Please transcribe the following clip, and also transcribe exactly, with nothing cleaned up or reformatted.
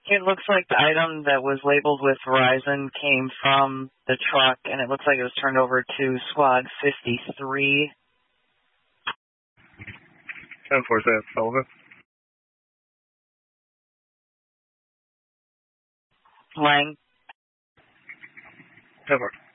It looks like the item that was labeled with Verizon came from the truck, and it looks like it was turned over to Squad fifty-three. ten four, that's Sullivan. Lang. ten four.